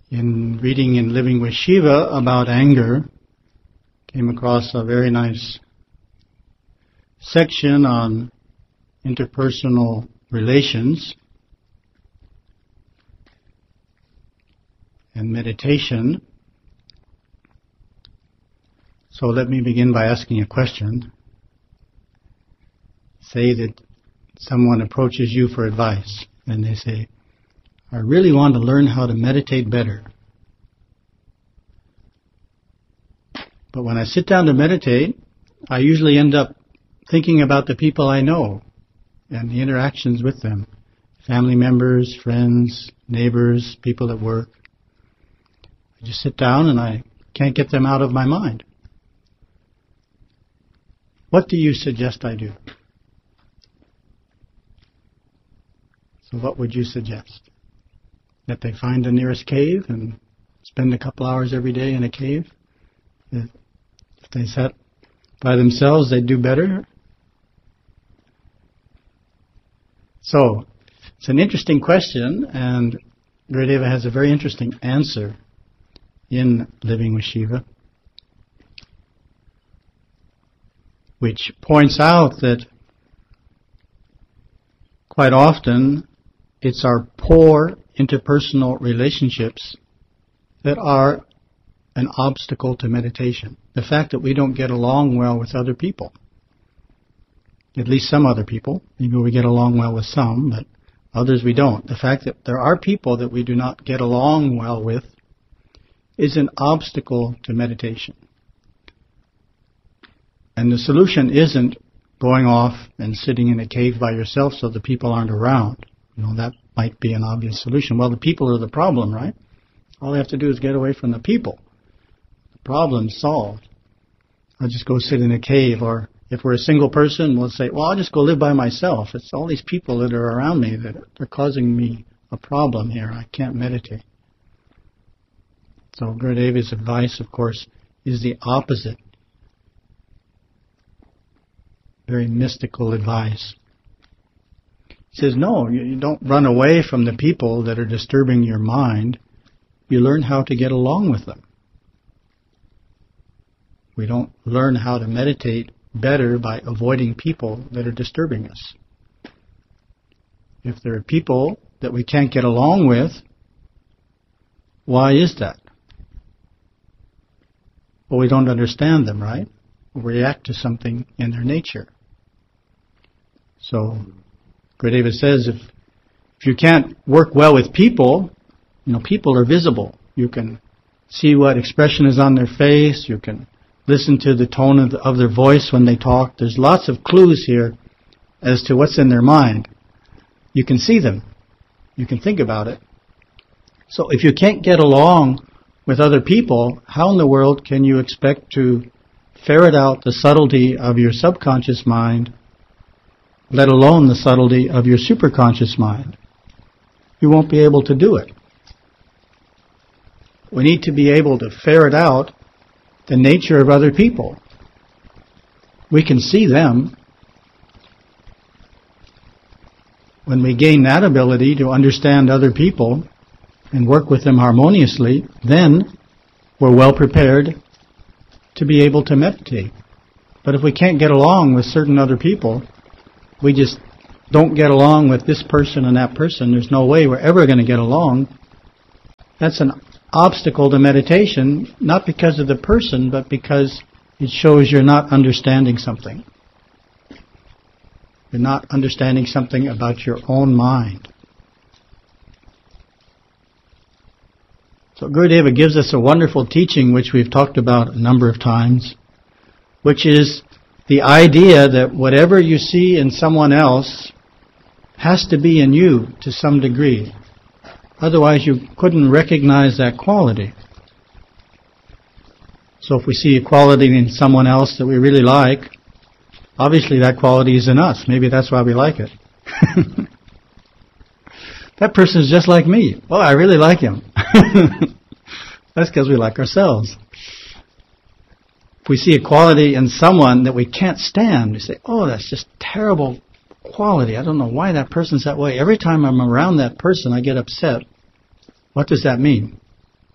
In reading in Living with Shiva about anger, came across a very nice section on interpersonal relations and meditation. So let me begin by asking a question. Say that someone approaches you for advice and they say, I really want to learn how to meditate better. But when I sit down to meditate, I usually end up thinking about the people I know and the interactions with them. Family members, friends, neighbors, people at work. I just sit down and I can't get them out of my mind. What do you suggest I do? So what would you suggest? That they find the nearest cave and spend a couple hours every day in a cave? If they sat by themselves, they'd do better? So, it's an interesting question, and Gurudeva has a very interesting answer in Living with Shiva, which points out that quite often it's our poor interpersonal relationships that are an obstacle to meditation. The fact that we don't get along well with other people. At least some other people. Maybe we get along well with some, but others we don't. The fact that there are people that we do not get along well with is an obstacle to meditation. And the solution isn't going off and sitting in a cave by yourself so the people aren't around. That might be an obvious solution. Well, the people are the problem, right? All they have to do is get away from the people. The problem's solved. I'll just go sit in a cave, or if we're a single person, we'll say, well, I'll just go live by myself. It's all these people that are around me that are causing me a problem here. I can't meditate. So Gurudeva's advice, of course, is the opposite. Very mystical advice. He says, no, you don't run away from the people that are disturbing your mind. You learn how to get along with them. We don't learn how to meditate better by avoiding people that are disturbing us. If there are people that we can't get along with, why is that? Well, we don't understand them, right? We react to something in their nature. So Gurudeva says if you can't work well with people, people are visible. You can see what expression is on their face. You can listen to the tone of their voice when they talk. There's lots of clues here as to what's in their mind. You can see them. You can think about it. So if you can't get along with other people, how in the world can you expect to ferret out the subtlety of your subconscious mind, let alone the subtlety of your superconscious mind? You won't be able to do it. We need to be able to ferret out the nature of other people. We can see them. When we gain that ability to understand other people and work with them harmoniously, then we're well prepared to be able to meditate. But if we can't get along with certain other people, we just don't get along with this person and that person, there's no way we're ever going to get along. That's an obstacle to meditation, not because of the person, but because it shows you're not understanding something. You're not understanding something about your own mind. So Gurudeva gives us a wonderful teaching which we've talked about a number of times, which is the idea that whatever you see in someone else has to be in you to some degree. Otherwise you couldn't recognize that quality. So if we see a quality in someone else that we really like, obviously that quality is in us. Maybe that's why we like it. That person is just like me. Oh, I really like him. That's because we like ourselves. If we see a quality in someone that we can't stand, we say, oh, that's just terrible quality. I don't know why that person's that way. Every time I'm around that person, I get upset. What does that mean?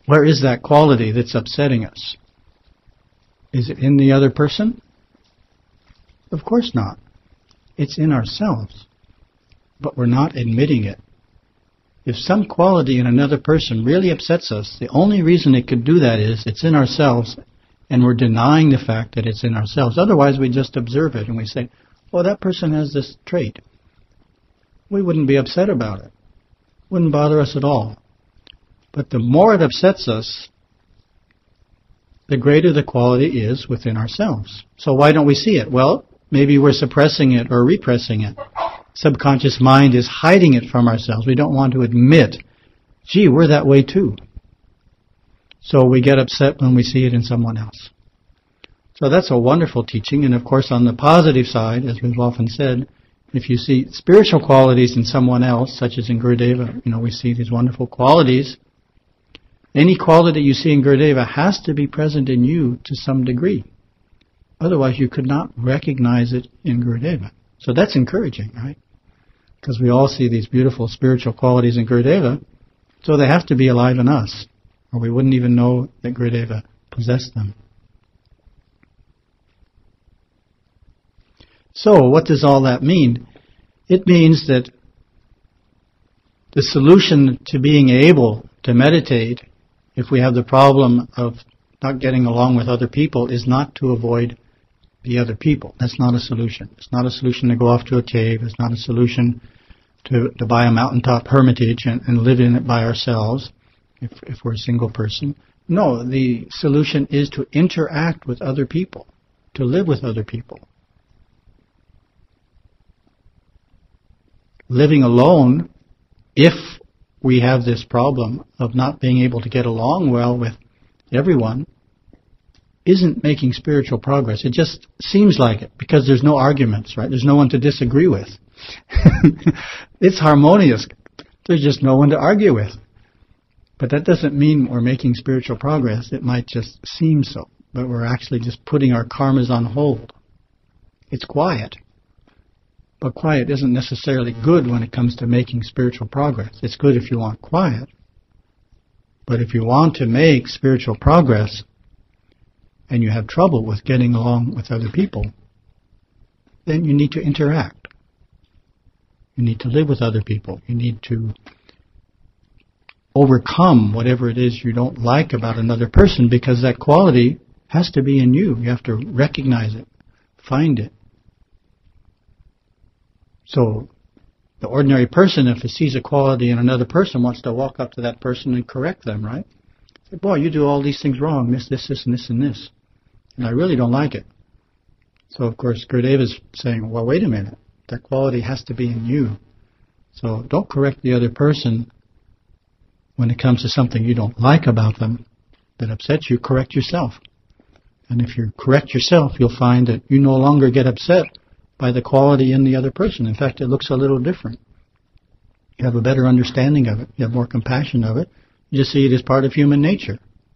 Where is that quality that's upsetting us? Is it in the other person? Of course not. It's in ourselves. But we're not admitting it. If some quality in another person really upsets us, the only reason it could do that is it's in ourselves, and we're denying the fact that it's in ourselves. Otherwise, we just observe it and we say, well, that person has this trait. We wouldn't be upset about it. Wouldn't bother us at all. But the more it upsets us, the greater the quality is within ourselves. So why don't we see it? Well, maybe we're suppressing it or repressing it. Subconscious mind is hiding it from ourselves. We don't want to admit, gee, we're that way too. So we get upset when we see it in someone else. So that's a wonderful teaching. And of course, on the positive side, as we've often said, if you see spiritual qualities in someone else, such as in Gurudeva, we see these wonderful qualities. Any quality you see in Gurudeva has to be present in you to some degree. Otherwise, you could not recognize it in Gurudeva. So that's encouraging, right? Because we all see these beautiful spiritual qualities in Gurudeva, so they have to be alive in us, or we wouldn't even know that Gurudeva possessed them. So, what does all that mean? It means that the solution to being able to meditate, if we have the problem of not getting along with other people, is not to avoid the other people. That's not a solution. It's not a solution to go off to a cave. It's not a solution to buy a mountaintop hermitage and live in it by ourselves, if we're a single person. No, the solution is to interact with other people, to live with other people. Living alone, if we have this problem of not being able to get along well with everyone, isn't making spiritual progress. It just seems like it, because there's no arguments, right? There's no one to disagree with. It's harmonious. There's just no one to argue with. But that doesn't mean we're making spiritual progress. It might just seem so, but we're actually just putting our karmas on hold. It's quiet. But quiet isn't necessarily good when it comes to making spiritual progress. It's good if you want quiet. But if you want to make spiritual progress, and you have trouble with getting along with other people, then you need to interact. You need to live with other people. You need to overcome whatever it is you don't like about another person, because that quality has to be in you. You have to recognize it, find it. So the ordinary person, if he sees a quality in another person, wants to walk up to that person and correct them, right? Say, boy, you do all these things wrong, this, and this, and this. And I really don't like it. So, of course, Gurudeva's saying, well, wait a minute. That quality has to be in you. So don't correct the other person when it comes to something you don't like about them that upsets you. Correct yourself. And if you correct yourself, you'll find that you no longer get upset by the quality in the other person. In fact, it looks a little different. You have a better understanding of it. You have more compassion of it. You just see it as part of human nature.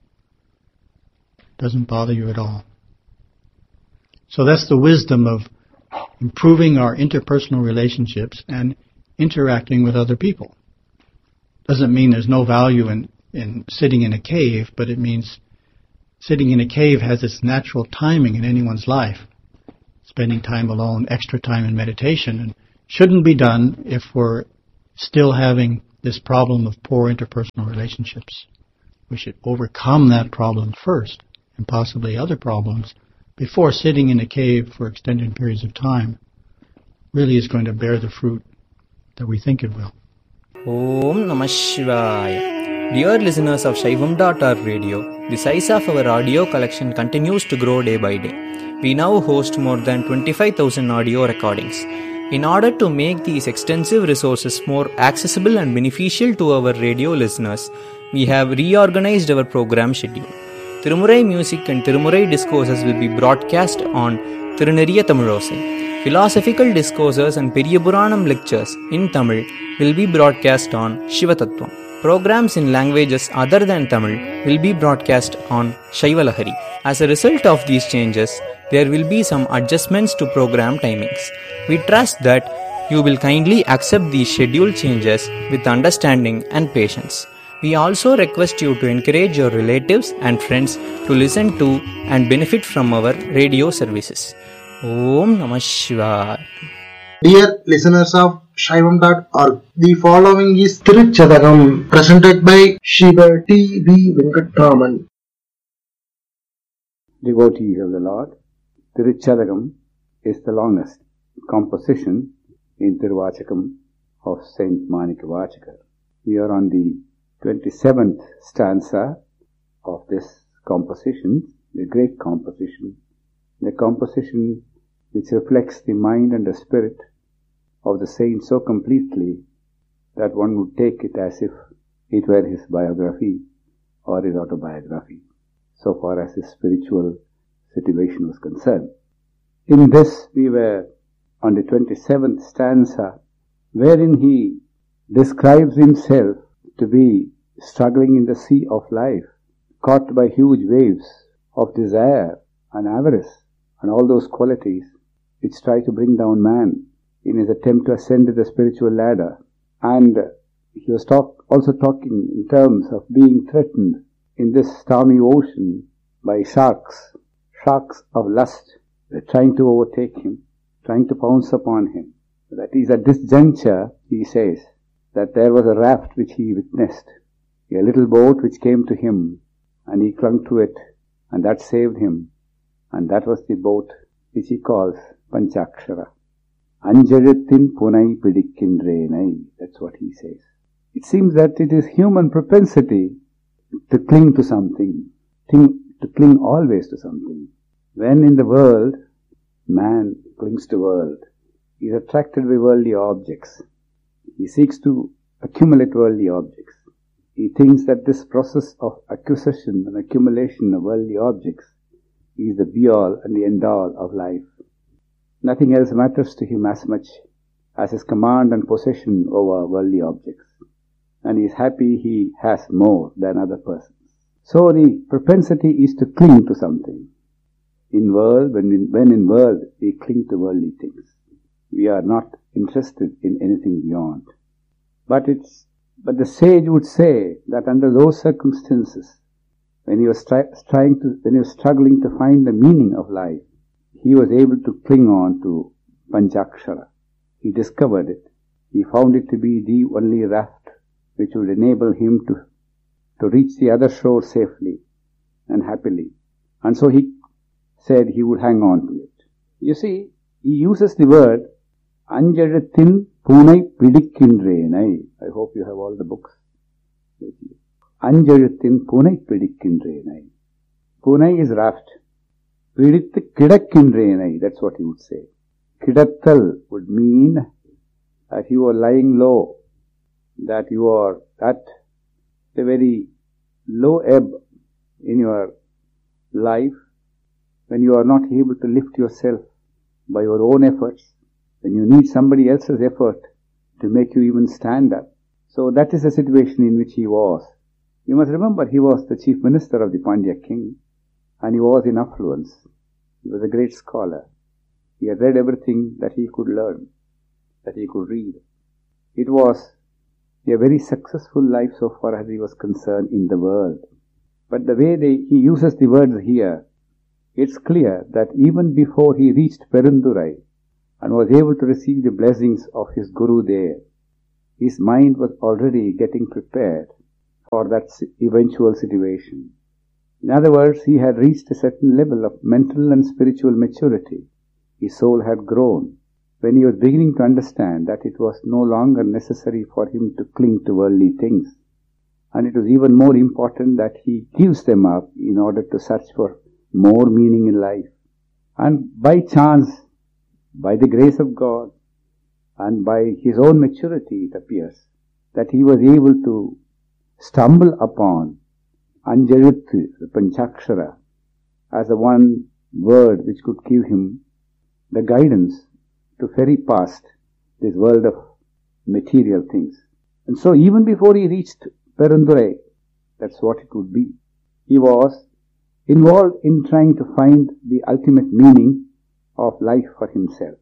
It doesn't bother you at all. So that's the wisdom of improving our interpersonal relationships and interacting with other people. Doesn't mean there's no value in sitting in a cave, but it means sitting in a cave has its natural timing in anyone's life. Spending time alone, extra time in meditation, and shouldn't be done if we're still having this problem of poor interpersonal relationships. We should overcome that problem first, and possibly other problems, before sitting in a cave for extended periods of time really is going to bear the fruit that we think it will. Om Namah Shivaya. Dear listeners of Shaivam.org radio, the size of our audio collection continues to grow day by day. We now host more than 25,000 audio recordings. In order to make these extensive resources more accessible and beneficial to our radio listeners, we have reorganized our program schedule. Tirumurai music and Tirumurai discourses will be broadcast on Tiruneriya Tamilosai. Philosophical discourses and Periyapuranam lectures in Tamil will be broadcast on Shivatattvam. Programs in languages other than Tamil will be broadcast on Shaivalahari. As a result of these changes, there will be some adjustments to program timings. We trust that you will kindly accept these schedule changes with understanding and patience. We also request you to encourage your relatives and friends to listen to and benefit from our radio services. Om Namah Shivaya. Dear listeners of Shaivam.org, the following is Tiruchadagam, presented by Shiva T.V. Venkatraman. Devotees of the Lord, Tiruchadagam is the longest composition in Tiruvachakam of Saint Manikavachakar. We are on the 27th stanza of this composition, the great composition, the composition which reflects the mind and the spirit of the saint so completely that one would take it as if it were his biography or his autobiography, so far as his spiritual situation was concerned. In this we were on the 27th stanza, wherein he describes himself to be struggling in the sea of life, caught by huge waves of desire and avarice and all those qualities which try to bring down man in his attempt to ascend the spiritual ladder. And he was also talking in terms of being threatened in this stormy ocean by sharks of lust. They're trying to overtake him, trying to pounce upon him. That is, at this juncture, he says that there was a raft which he witnessed, a little boat which came to him, and he clung to it, and that saved him. And that was the boat which he calls Panchakshara. Anjarithin punai pidikkinrenai. That's what he says. It seems that it is human propensity to cling to something, to cling always to something. When in the world, man clings to world. He is attracted by worldly objects. He seeks to accumulate worldly objects. He thinks that this process of acquisition and accumulation of worldly objects is the be-all and the end-all of life. Nothing else matters to him as much as his command and possession over worldly objects. And he is happy he has more than other persons. So the propensity is to cling to something. In world, when in world we cling to worldly things, we are not interested in anything beyond. But the sage would say that under those circumstances, when he was struggling to find the meaning of life, he was able to cling on to Panchakshara. He discovered it. He found it to be the only raft which would enable him to reach the other shore safely and happily. And so he said he would hang on to it. You see, he uses the word Anjarithin punai pidikkinrenai. I hope you have all the books. Anjarithin punai pidikkinrenai. Punai is raft. Pidithu kidakkinrenai. That's what he would say. Kidattal would mean that you are lying low, that you are at a very low ebb in your life, when you are not able to lift yourself by your own efforts, when you need somebody else's effort to make you even stand up. So that is the situation in which he was. You must remember, he was the chief minister of the Pandya king, and he was in affluence. He was a great scholar. He had read everything that he could learn, that he could read. It was a very successful life so far as he was concerned in the world. But the way he uses the words here, it's clear that even before he reached Perundurai and was able to receive the blessings of his Guru there, his mind was already getting prepared for that eventual situation. In other words, he had reached a certain level of mental and spiritual maturity. His soul had grown when he was beginning to understand that it was no longer necessary for him to cling to worldly things. And it was even more important that he gives them up in order to search for more meaning in life. And by chance, by the grace of God, and by his own maturity, it appears that he was able to stumble upon Anjarit, the Panchakshara, as the one word which could give him the guidance to ferry past this world of material things. And so even before he reached Perundurai, that's what it would be. He was involved in trying to find the ultimate meaning of life for himself.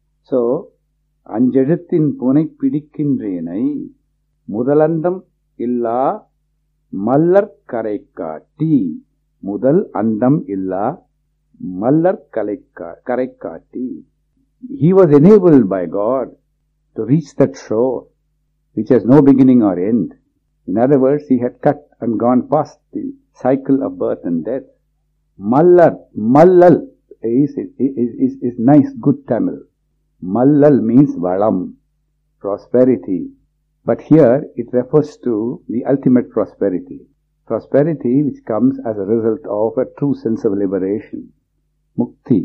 So, Anjarithin punai pidikkinrenai mudalandam illa Mallar Karaikati, Mudal Andam Illa, Mallar Karaikati. He was enabled by God to reach that shore, which has no beginning or end. In other words, he had cut and gone past the cycle of birth and death. Mallal is nice, good Tamil. Mallal means valam, prosperity. But here it refers to the ultimate prosperity. Prosperity which comes as a result of a true sense of liberation. Mukti.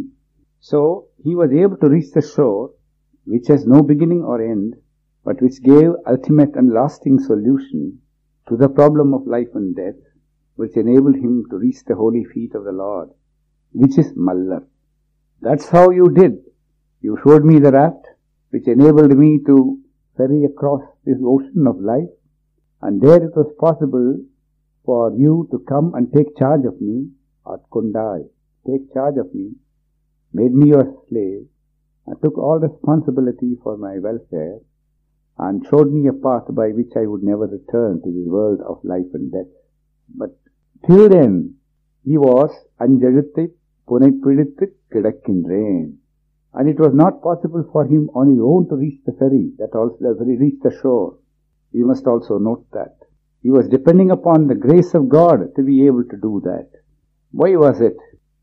So, he was able to reach the shore, which has no beginning or end, but which gave ultimate and lasting solution to the problem of life and death, which enabled him to reach the holy feet of the Lord, which is Mallar. That's how you did. You showed me the raft, which enabled me to ferry across this ocean of life, and there it was possible for you to come and take charge of me, Atkundai, take charge of me, made me your slave, and took all responsibility for my welfare, and showed me a path by which I would never return to this world of life and death. But till then, he was Anjaluttai Punaippidittu Kidakkindren. And it was not possible for him on his own to reach the ferry, reach the shore. We must also note that. He was depending upon the grace of God to be able to do that. Why was it?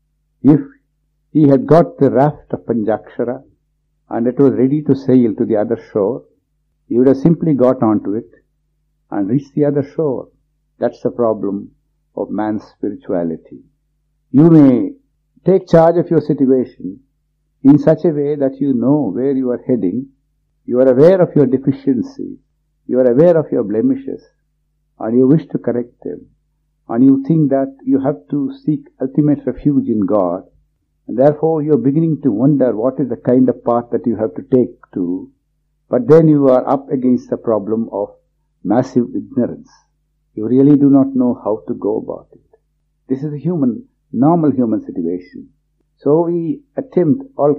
If he had got the raft of Panjakshara and it was ready to sail to the other shore, he would have simply got onto it and reached the other shore. That's the problem of man's spirituality. You may take charge of your situation in such a way that you know where you are heading, you are aware of your deficiency, you are aware of your blemishes, and you wish to correct them, and you think that you have to seek ultimate refuge in God, and therefore you are beginning to wonder what is the kind of path that you have to take to, but then you are up against the problem of massive ignorance. You really do not know how to go about it. This is a normal human situation. So we attempt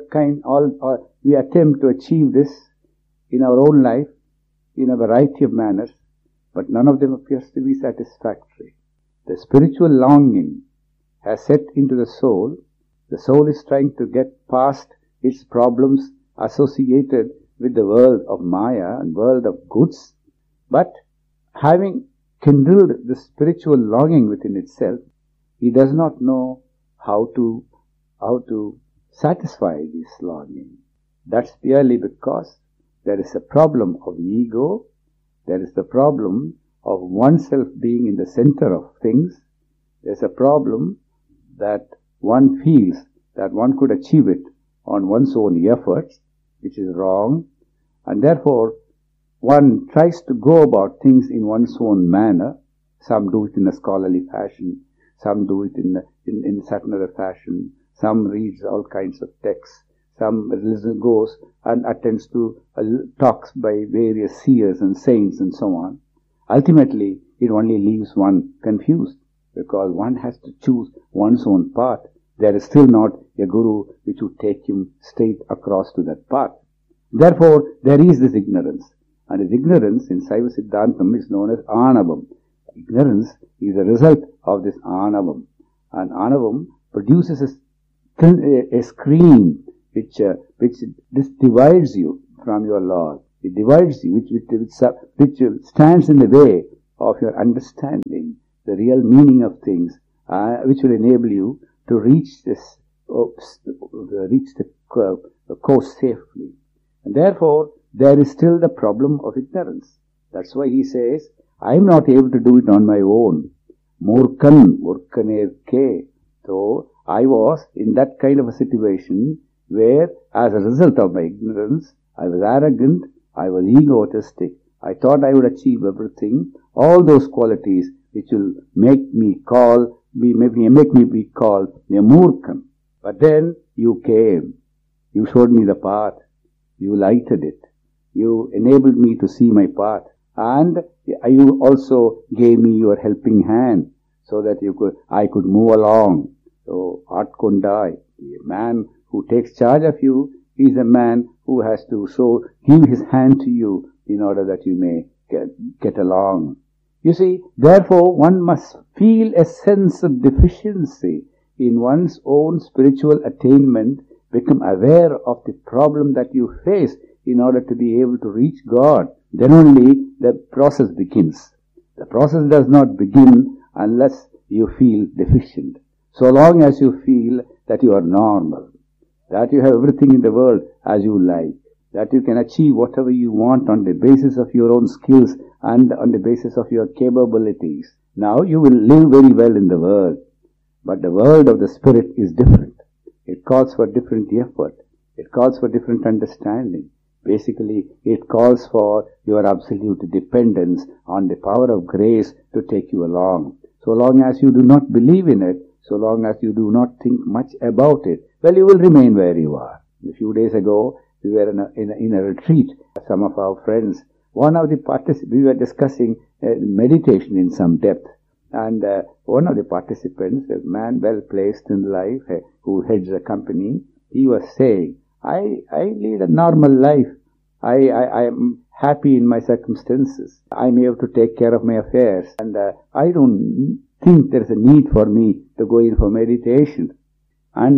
to achieve this in our own life in a variety of manners, but none of them appears to be satisfactory. The spiritual longing has set into the soul. The soul is trying to get past its problems associated with the world of Maya and world of goods, but having kindled the spiritual longing within itself, he does not know how to satisfy this longing. That's purely because there is a problem of ego, there is the problem of oneself being in the center of things, there's a problem that one feels that one could achieve it on one's own efforts, which is wrong, and therefore one tries to go about things in one's own manner. Some do it in a scholarly fashion, some do it in certain other fashion, some reads all kinds of texts, some goes and attends to talks by various seers and saints and so on. Ultimately, it only leaves one confused, because one has to choose one's own path. There is still not a guru which would take him straight across to that path. Therefore, there is this ignorance. And this ignorance in Saiva Siddhantam is known as Anavam. Ignorance is a result of this Anavam. And Anavam produces a screen which divides you from your Lord. It divides you, which stands in the way of your understanding the real meaning of things, which will enable you to reach the course safely. And therefore, there is still the problem of ignorance. That's why he says, I am not able to do it on my own. Murkaner ke. So, I was in that kind of a situation where, as a result of my ignorance, I was arrogant, I was egotistic, I thought I would achieve everything, all those qualities which will make me be called a Murkan. But then you came, you showed me the path, you lighted it, you enabled me to see my path, and you also gave me your helping hand so that I could move along. So, Atkundai, a man who takes charge of you is a man who has to give his hand to you in order that you may get along. You see, therefore one must feel a sense of deficiency in one's own spiritual attainment, become aware of the problem that you face in order to be able to reach God. Then only the process begins. The process does not begin unless you feel deficient. So long as you feel that you are normal, that you have everything in the world as you like, that you can achieve whatever you want on the basis of your own skills and on the basis of your capabilities, now you will live very well in the world. But the world of the Spirit is different. It calls for different effort. It calls for different understanding. Basically, it calls for your absolute dependence on the power of grace to take you along. So long as you do not believe in it, so long as you do not think much about it, well, you will remain where you are. A few days ago, we were in a retreat. Some of our friends, we were discussing meditation in some depth. And one of the participants, a man well placed in life, who heads a company, he was saying, I lead a normal life. I am happy in my circumstances. I'm able to take care of my affairs. And I don't think there is a need for me to go in for meditation. And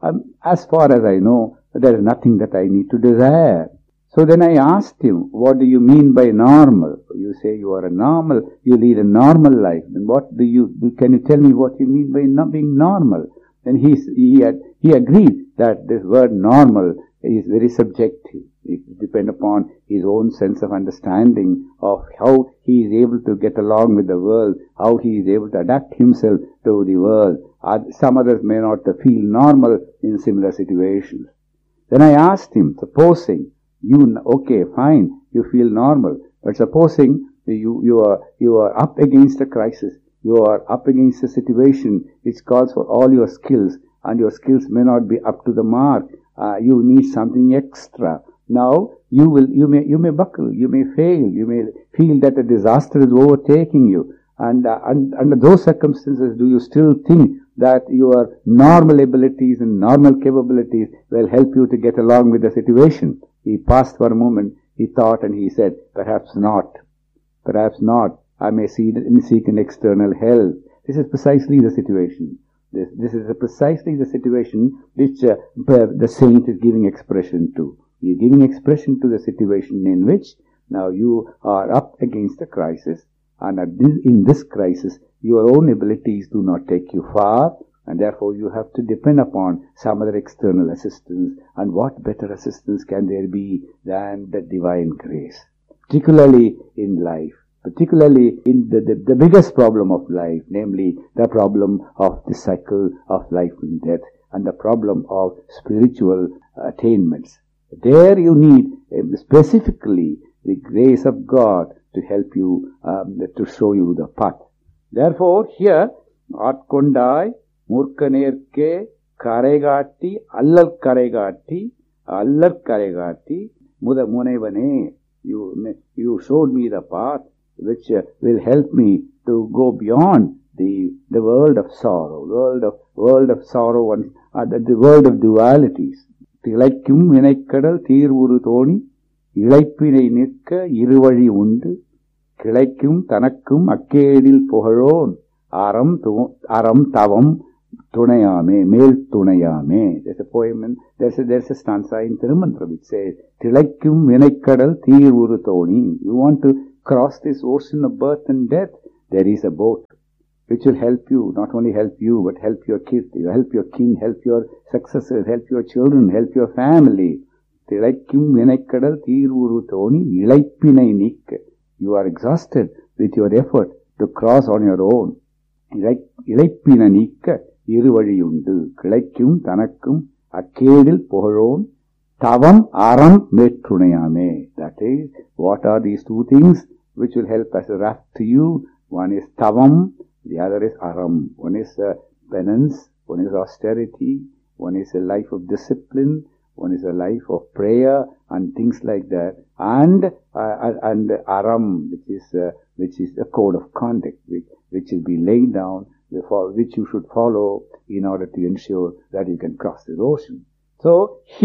as far as I know, there is nothing that I need to desire. So then I asked him, what do you mean by normal? You say you are you lead a normal life. Then can you tell me what you mean by not being normal? Then he agreed that this word normal is very subjective. It depends upon his own sense of understanding of how he is able to get along with the world, how he is able to adapt himself to the world. Some others may not feel normal in similar situations. Then I asked him, supposing okay, fine, you feel normal, but supposing you are up against a crisis, you are up against a situation which calls for all your skills, and your skills may not be up to the mark. You need something extra. Now you may buckle, you may fail, you may feel that a disaster is overtaking you, and under those circumstances, do you still think that your normal abilities and normal capabilities will help you to get along with the situation? He paused for a moment, he thought, and he said, perhaps not. Perhaps not. I may seek an external help. This is precisely the situation. This is precisely the situation which the saint is giving expression to. He is giving expression to the situation in which now you are up against a crisis, and in this crisis, your own abilities do not take you far, and therefore you have to depend upon some other external assistance. And what better assistance can there be than the divine grace? Particularly in life, particularly in the biggest problem of life, namely the problem of the cycle of life and death, and the problem of spiritual attainments. There you need specifically the grace of God to help you, to show you the path. Therefore, here, Atkondai, Murkanerke, Karegati, Allar Karegati, Muda Munevane, you showed me the path which will help me to go beyond the world of sorrow, world of sorrow and the world of dualities. Tilaikum Vinaikadal Tirvuru Thoni, Ilaipinai Nikka, Iruvali Undu, Kilaikum Tanakum Akedil Poharon, Aram Tavam Tunayame, Mel Tunayame. There's a poem and there's a stanza in Thirumantra which says, Tilaikum Vinaikadal Tirvuru Thoni. You want to cross this ocean of birth and death? There is a boat which will help you, not only help you, but help your kids, help your king, help your successors, help your children, help your family. Tilaikum Vinaikadal Tirvuru Thoni, Ilaipinai Nikka. You are exhausted with your effort to cross on your own. Ilaipina Nikka, Iruvali Undu, Kilaikum Tanakum, Akedil Poharon, Tavam Aram Metrunayame. That is, what are these two things which will help as a raft to you? One is Tavam, the other is Aram. One is penance, one is austerity, one is a life of discipline, one is a life of prayer and things like that, and Aram, which is a code of conduct, which will be laid down, which you should follow in order to ensure that you can cross the ocean. So here,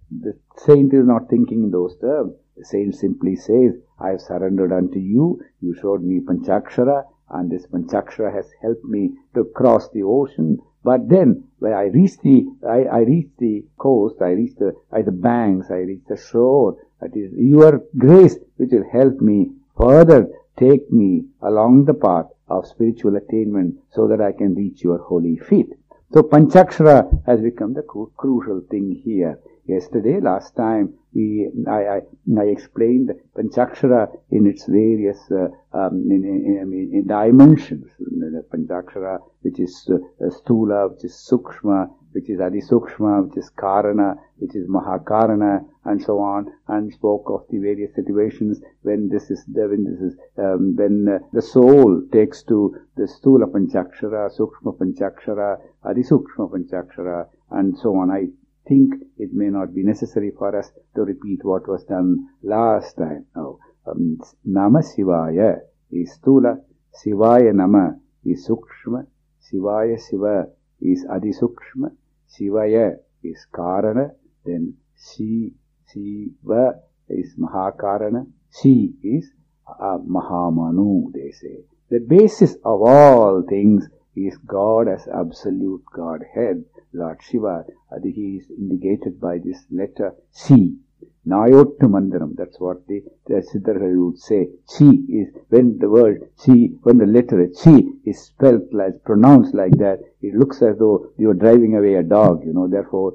The saint is not thinking in those terms. The saint simply says, I have surrendered unto you, you showed me Panchakshara, and this Panchakshara has helped me to cross the ocean. But then, when I reach the coast, I reach the banks, I reach the shore. It is your grace which will help me further take me along the path of spiritual attainment so that I can reach your holy feet. So Panchakshara has become the crucial thing here. Yesterday, last time, I explained Panchakshara in its various in dimensions. The Panchakshara, which is Stula, which is Sukshma, which is Adisukshma, which is Karana, which is Mahakarana, and so on, and spoke of the various situations when the soul takes to the Stula Panchakshara, Sukshma Panchakshara, Adisukshma Panchakshara, and so on. I think it may not be necessary for us to repeat what was done last time. Now, Nama Shivaya is Stula, Shivaya Nama is Sukshma, Shivaya Shiva is Adisukshma, Shivaya is Karana, then Shiva is Mahakarana, Shi is Mahamanu, they say. The basis of all things is God as absolute Godhead, Lord Shiva. He is indicated by this letter C. Nayottu Mandiram, that's what the Siddhartha would say. Chi is, when the letter Chi is spelled like, pronounced like that, it looks as though you are driving away a dog, therefore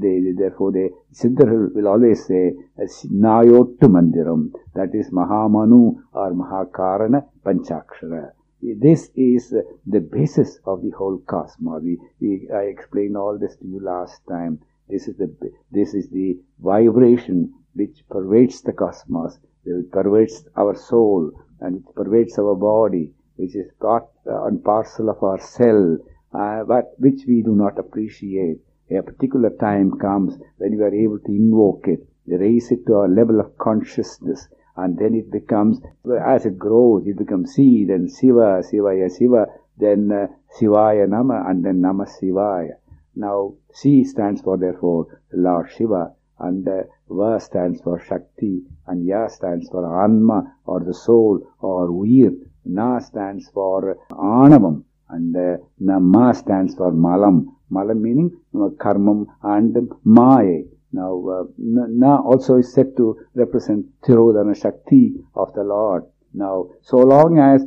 the Siddhartha will always say, Nayottu Mandiram, that is Mahamanu or Mahakarana Panchakshara. This is the basis of the whole cosmos. I explained all this to you last time. This is the vibration which pervades the cosmos, which pervades our soul, and which pervades our body, which is part and parcel of our cell, but which we do not appreciate. A particular time comes when we are able to invoke it, raise it to our level of consciousness, and then it becomes, as it grows, it becomes Si, then Shiva, Shivaya Shiva, then Shivaya Nama, and then Nama Shivaya. Now, Si stands for, therefore, Lord Shiva, and Va stands for Shakti, and Ya stands for Anma, or the soul, or Veer. Na stands for Anavam, and Nama stands for Malam. Malam meaning Karmam and Maya. Now, Na also is said to represent Tirodhana Shakti of the Lord. Now, so long as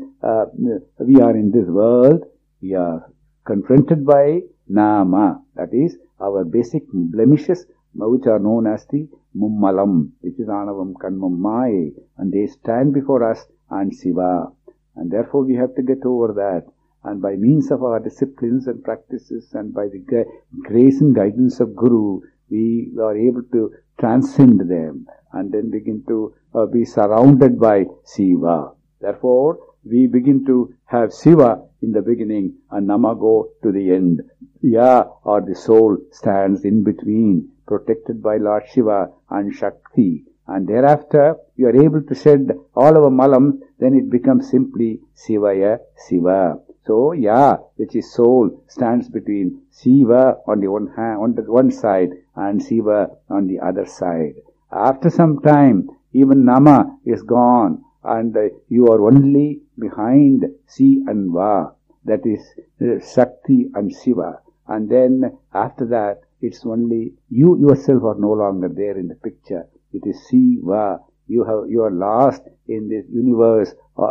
we are in this world, we are confronted by Nama, that is, our basic blemishes, which are known as the Mummalam, which is Anavam, Kanmam, Maya, and they stand before us and Shiva. And therefore we have to get over that. And by means of our disciplines and practices, and by the grace and guidance of Guru, we are able to transcend them and then begin to be surrounded by Shiva. Therefore, we begin to have Shiva in the beginning and Namago to the end. Ya, or the soul, stands in between, protected by Lord Shiva and Shakti. And thereafter, we are able to shed all our malam, then it becomes simply Shivaya Shiva. So, Ya, which is soul, stands between Shiva on the one hand, on the one side, and Shiva on the other side. After some time, even Nama is gone, and you are only behind Si and Va, that is Shakti and Shiva. And then after that, it's only you yourself are no longer there in the picture. It is Shiva. You are lost in this universe,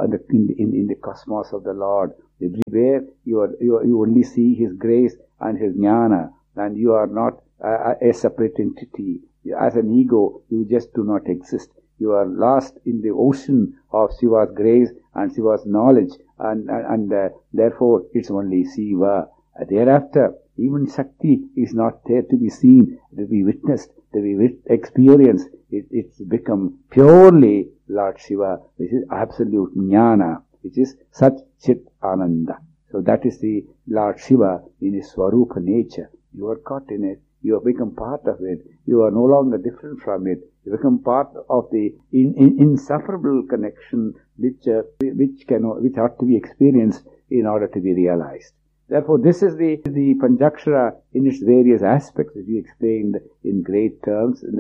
in the cosmos of the Lord. Everywhere you only see His grace and His jnana, and you are not a separate entity. As an ego, you just do not exist. You are lost in the ocean of Shiva's grace and Shiva's knowledge, and therefore it's only Shiva. Thereafter, even Shakti is not there to be seen, to be witnessed, to be experienced. It's become purely Lord Shiva, which is absolute jnana, which is Sat Chit Ananda. So that is the Lord Shiva in his Swarupa nature. You are caught in it. You have become part of it. You are no longer different from it. You become part of the insufferable connection which ought to be experienced in order to be realized. Therefore, this is the Panchakshara in its various aspects, which we explained in great terms and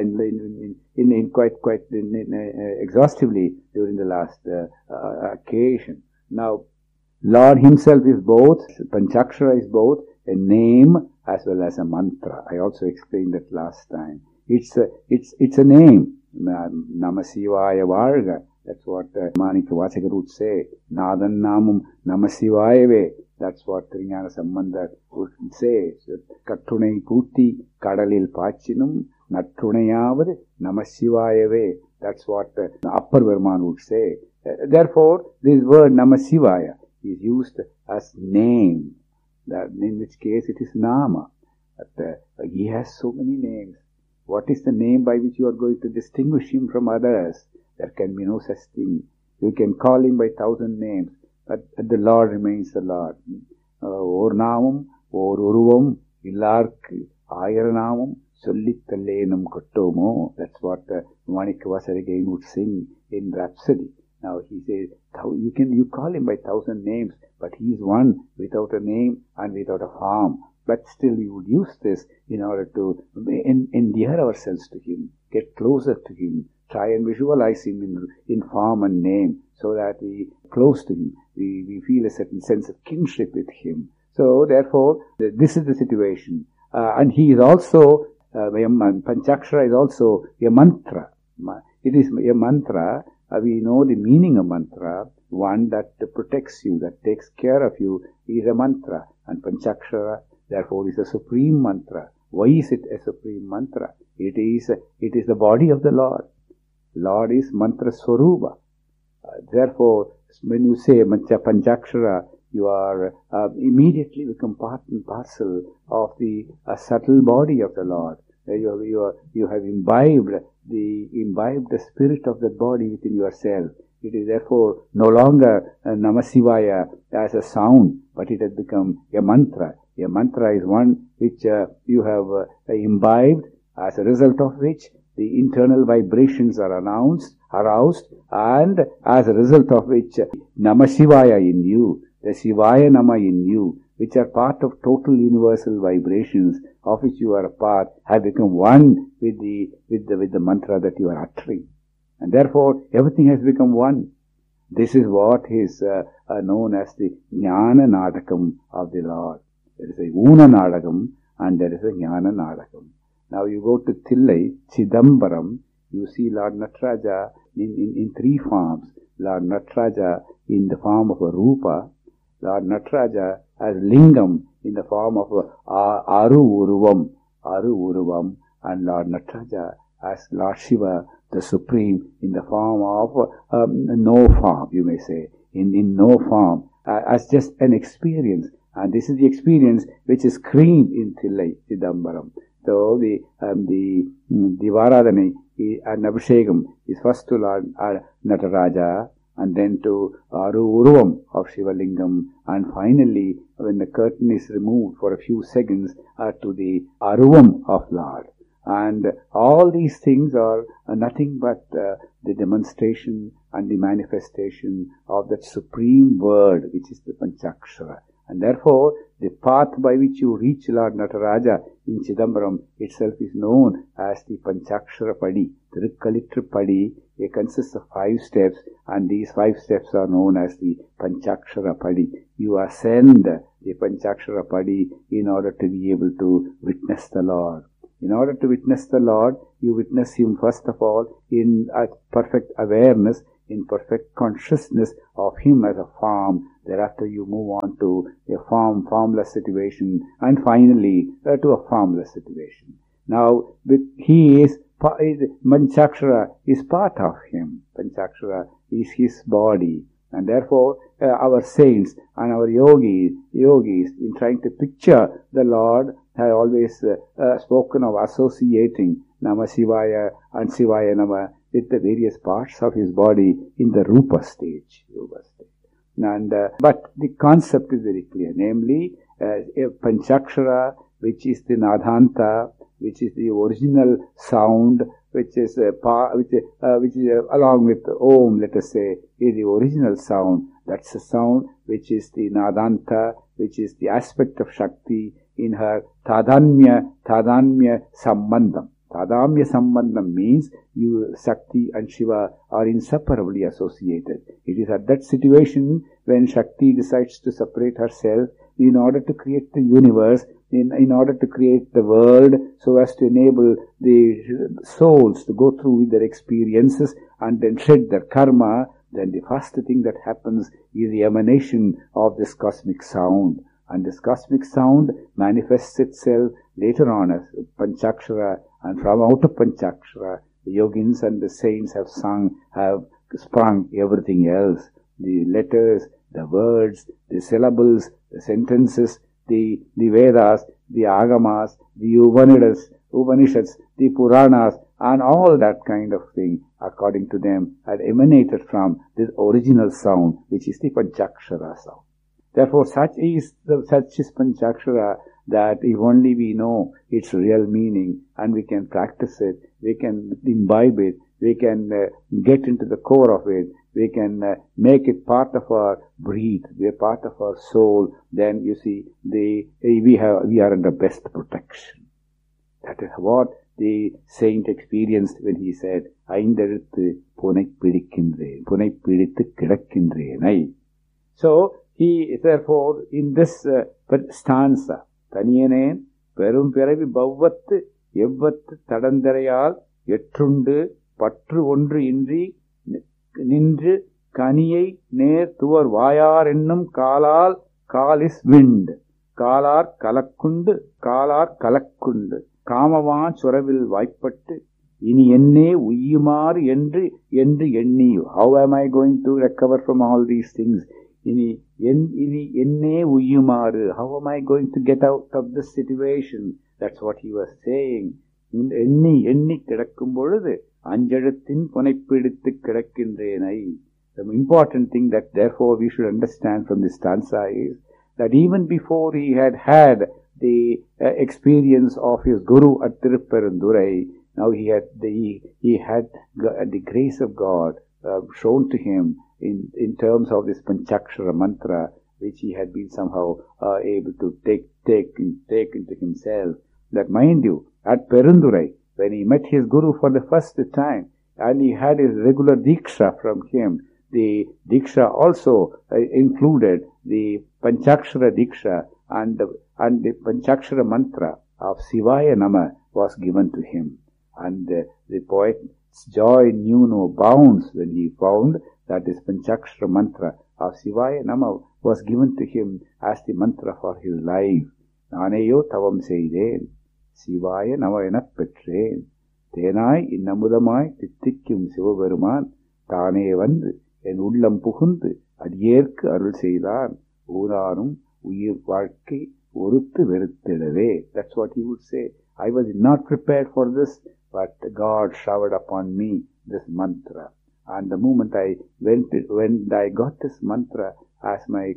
in quite exhaustively during the last occasion. Now, Lord Himself is both. Panchakshara is both a name as well as a mantra. I also explained that last time. It's a name. Namasivaya Varga. That's what Manika Vachaka would say. Nadan Namum Namasivayave. That's what Triñana Sambandha would say. Kattunai Putti Kadalil Pachinum Nattunayavad Namasivayave. That's what Upper Verman would say. Therefore, this word Namasivaya is used as name. That in which case it is Nama. But, he has so many names. What is the name by which you are going to distinguish him from others? There can be no such thing. You can call him by 1,000 names, but the Lord remains the Lord. Or Namam, or Uruvam, Illark, Ayaranamam, Sollithallenum Kottomo. That's what Manika Vasar again would sing in Rhapsody. Now he says, you call him by 1,000 names, but he is one without a name and without a form. But still we would use this in order to endear ourselves to him, get closer to him, try and visualize him in form and name, so that we close to him, we feel a certain sense of kinship with him. So therefore, this is the situation. And he is also, Panchakshara is also a mantra. It is a mantra. We know the meaning of mantra. One that protects you, that takes care of you, is a mantra. And Panchakshara, therefore, is a supreme mantra. Why is it a supreme mantra? It is the body of the Lord. Lord is mantra swarupa. Therefore, when you say Panchakshara, you are immediately become part and parcel of the subtle body of the Lord. You have imbibed the spirit of that body within yourself. It is therefore no longer Namasivaya as a sound, but it has become a mantra. A mantra is one which you have imbibed, as a result of which the internal vibrations are aroused, and as a result of which Namasivaya in you, the Sivaya Nama in you, which are part of total universal vibrations of which you are a part, have become one with the mantra that you are uttering. And therefore, everything has become one. This is what is known as the Jnana Nadakam of the Lord. There is a Una Nadakam and there is a Jnana Nadakam. Now you go to Thillai, Chidambaram, you see Lord Nataraja in three forms. Lord Nataraja in the form of a Rupa, Lord Nataraja as Lingam in the form of Aru Uruvam, and Lord Nataraja as Lord Shiva, the Supreme, in the form of no form, you may say, in no form, as just an experience. And this is the experience which is screened in Thillai, Chidambaram. So the Varadhani and Abhishekam is first to Lord Nataraja, and then to Aru Uruvam of Shivalingam, and finally, when the curtain is removed for a few seconds, to the Aruvam of Lord. And all these things are nothing but the demonstration and the manifestation of that supreme word, which is the Panchakshara. And therefore, the path by which you reach Lord Nataraja in Chidambaram itself is known as the Panchakshara Padi. Tirukkalitru Padi, it consists of 5 steps, and these 5 steps are known as the Panchakshara Padi. You ascend the Panchakshara Padi in order to be able to witness the Lord. In order to witness the Lord, you witness Him first of all in perfect awareness, in perfect consciousness of Him as a form. Thereafter you move on to a formless situation, and finally to a formless situation. Now, Panchakshara is part of Him. Panchakshara is His body. And therefore, our saints and our yogis, in trying to picture the Lord, have always spoken of associating Namasivaya and Sivaya Nama with the various parts of His body in the Rupa stage. And but the concept is very clear, namely a Panchakshara, which is the Nadhanta, which is the original sound, which is along with Om, let us say, is the original sound. That's the sound which is the Nadanta, which is the aspect of Shakti in her Tadanya Sambandham. Tadamya Sambandham means Shakti and Shiva are inseparably associated. It is at that situation when Shakti decides to separate herself in order to create the universe, in order to create the world, so as to enable the souls to go through with their experiences and then shed their karma. Then the first thing that happens is the emanation of this cosmic sound. And this cosmic sound manifests itself later on as Panchakshara, and from out of Panchakshara, the yogins and the saints have sprung everything else. The letters, the words, the syllables, the sentences, the Vedas, the Agamas, the Upanishads, the Puranas, and all that kind of thing, according to them, had emanated from this original sound, which is the Panchakshara sound. Therefore, such is Panchakshara, that if only we know its real meaning and we can practice it, we can imbibe it, we can get into the core of it, we can make it part of our breath, we are part of our soul, then you see, we are under best protection. That is what the saint experienced when he said, "Aindaluthu punai pidithu kidakkindraenai." So, he, therefore, in this stanza, Taniyaneen perum piravi bhavvathu evvathu tadandarayal ettrundu patru ondru indri நின்று கனியை நேர் துவர் வாயார் என்னும் Kallis wind காலார் கலக்குண்டு காமவான் சுரவில் வாய்ப்பட்டு இனி என்னே உய்யுமாறு என்று எண்ணியோ. How am I going to recover from all these things? இனி என்னே உய்யுமாறு. How am I going to get out of this situation? That's what he was saying. எண்ணி கிடக்கும் பொழுது அஞ்செழுத்தின் புனைப்பிடித்து கிடக்கின்றேனை. The important thing that therefore we should understand from this stanza is that even before he had the experience of his guru at Tirupperandurai, now he had the grace of God shown to him in terms of this Panchakshara mantra, which he had been somehow able to take into himself. That, mind you, at Perundurai, when he met his guru for the first time, and he had his regular diksha from him, the diksha also included the Panchakshara diksha, and the Panchakshara mantra of Sivaya Nama was given to him. And the poet's joy knew no bounds when he found that this Panchakshara mantra of Sivaya Nama was given to him as the mantra for his life. Naneyo tavam seiden சிவாய நம எனப் பெற்றேன், தேனாய் இன்னமுதமாய் தித்திக்கும் சிவபெருமான் தானே வந்து என் உள்ளம் புகுந்து அடியேற்கு அருள் செய்தான், ஊரானும் உயிர் வாழ்க்கை ஒருத்து வெறுத்திடவே. That's what he would say. I was not prepared for this, but God showered upon me this mantra. And the moment when I got this mantra as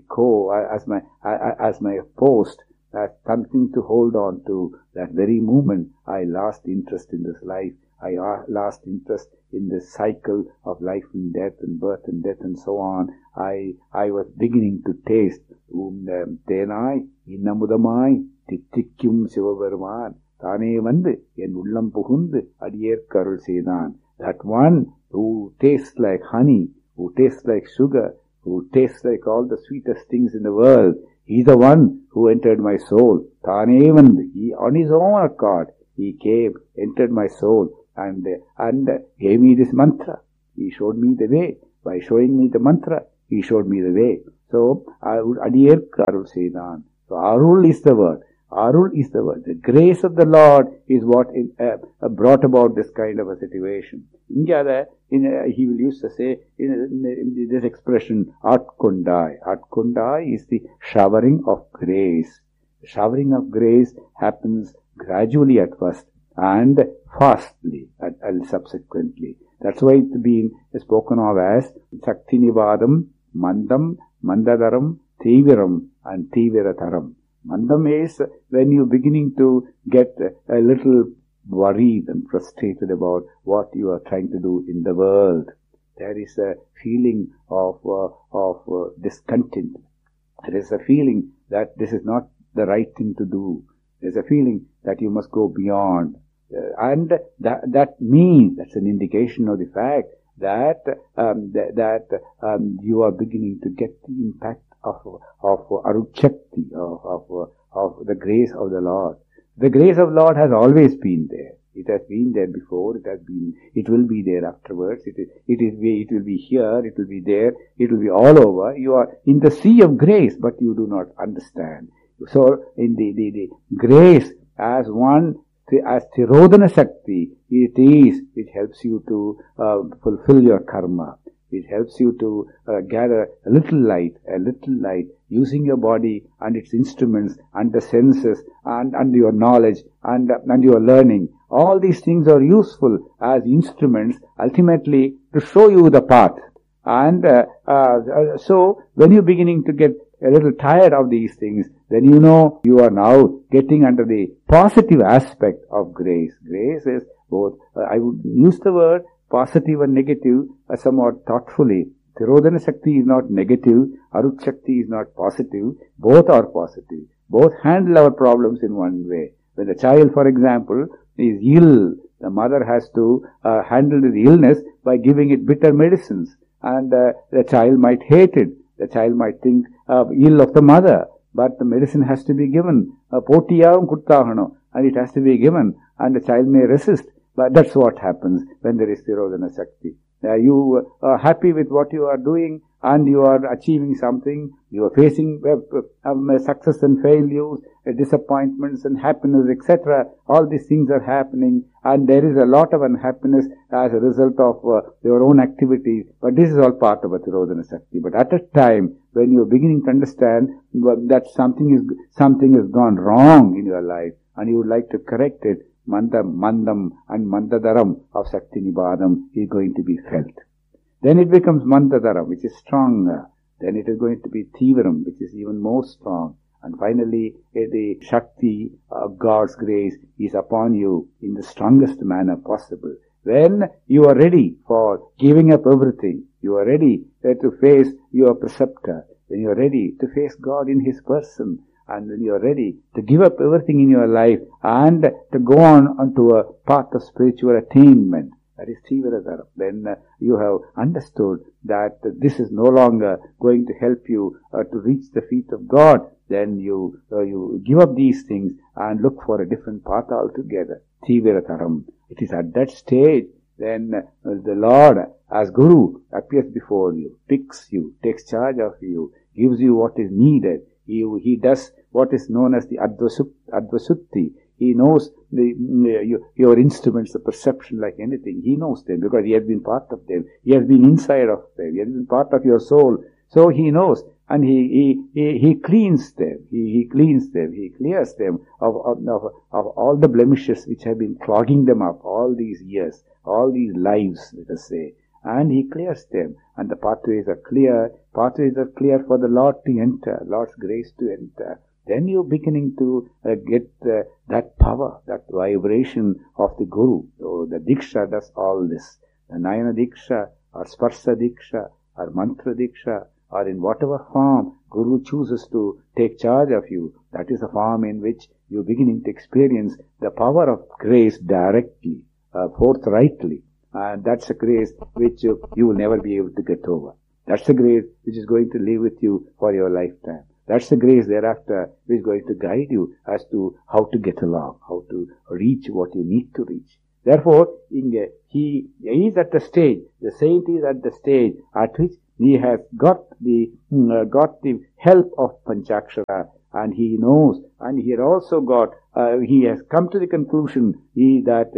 my post, as something to hold on to, that very moment I lost interest in this life. I lost interest in this cycle of life and death and birth and death and so on. I was beginning to taste தேனாய் இன்னமுதமாய் தித்திக்கும் சிவபெருமான் தானே வந்து என் உள்ளம் புகுந்து அடியேற்கு அருள் செய்தான். That one who tastes like honey, who tastes like sugar, who tastes like all the sweetest things in the world, he is the one who entered my soul. Thanevand, he on his own accord, he came, entered my soul, and gave me this mantra. He showed me the way. By showing me the mantra, he showed me the way. So, Adiyerku Arul Seidan. So, Arul is the word. Arul is the word. The grace of the Lord is what brought about this kind of a situation. He will use to say in this expression, Atkundai. Atkundai is the showering of grace. The showering of grace happens gradually at first and fastly and subsequently. That's why it's been spoken of as Shaktinivadam, Mandam, Mandadaram, Tiviram and Tivirataram. Mandam is when you're beginning to get a little worried and frustrated about what you are trying to do in the world. There is a feeling of discontent. There is a feeling that this is not the right thing to do. There is a feeling that you must go beyond. And that means, that's an indication of the fact that you are beginning to get the impact of Aruchakti, of the grace of the Lord. The grace of Lord has always been there. It has been there before. It will be there afterwards. It will be here. It will be there. It will be all over. You are in the sea of grace, but you do not understand. So, in the grace as Tirodhana Shakti, it helps you to fulfill your karma. It helps you to gather a little light, using your body and its instruments and the senses and your knowledge and your learning. All these things are useful as instruments ultimately to show you the path. And so when you're beginning to get a little tired of these things, then you know you are now getting under the positive aspect of grace. Grace is both, I would use the word positive and negative somewhat thoughtfully. Tirodhana Shakti is not negative, Arut Shakti is not positive. Both are positive. Both handle our problems in one way. When the child, for example, is ill, the mother has to handle the illness by giving it bitter medicines. And the child might hate it. The child might think ill of the mother. But the medicine has to be given. And it has to be given. And the child may resist. But that's what happens when there is Tirodhana Shakti. You are happy with what you are doing and you are achieving something. You are facing success and failures, disappointments and happiness, etc. All these things are happening and there is a lot of unhappiness as a result of your own activities. But this is all part of a Tirodhana Shakti. But at a time when you are beginning to understand that something has gone wrong in your life and you would like to correct it, Mandam and Mandadaram of Shakti Nibadam is going to be felt. Then it becomes Mandadaram, which is stronger. Then it is going to be Tivaram, which is even more strong. And finally, the Shakti of God's grace is upon you in the strongest manner possible. When you are ready for giving up everything, you are ready to face your preceptor, when you are ready to face God in His person, and when you are ready to give up everything in your life and to go on onto a path of spiritual attainment, that is Tivaradhara. When you have understood that this is no longer going to help you to reach the feet of God, then you give up these things and look for a different path altogether. Tivaradharam. It is at that stage then the Lord as Guru appears before you, picks you, takes charge of you, gives you what is needed. He does what is known as the Advasutti. He knows your instruments, the perception like anything. He knows them because He has been part of them. He has been inside of them. He has been part of your soul. So He knows and He cleans them. He cleans them. He clears them of all the blemishes which have been clogging them up all these years, all these lives, let us say. And He clears them. And the pathways are clear. Pathways are clear for the Lord to enter, Lord's grace to enter. Then you're beginning to get that power, that vibration of the Guru. So the Diksha does all this. The Nayana Diksha, or Sparsa Diksha, or Mantra Diksha, or in whatever form Guru chooses to take charge of you, that is the form in which you're beginning to experience the power of grace directly, forthrightly. And that's a grace which you will never be able to get over. That's the grace which is going to live with you for your lifetime. That's the grace thereafter which is going to guide you as to how to get along, how to reach what you need to reach. Therefore, he is at the stage, the saint is at the stage at which he has got the help of Panchakshara, and he knows, and he has also got, he has come to the conclusion that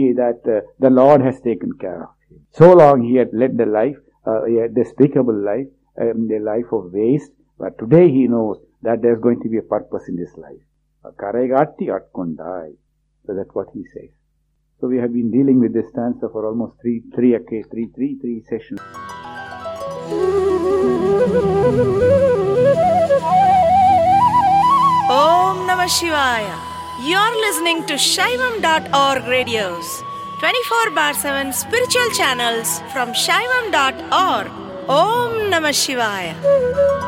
the Lord has taken care of him. So long he had led the life, a despicable life, a life of waste, but today he knows that there's going to be a purpose in this life. Karaigatti atkondai. So that's what he says. So we have been dealing with this stanza for almost three sessions. Oh! Namah Shivaya. You're listening to Shaivam.org radios, 24/7 spiritual channels from Shaivam.org. Om Namah Shivaya.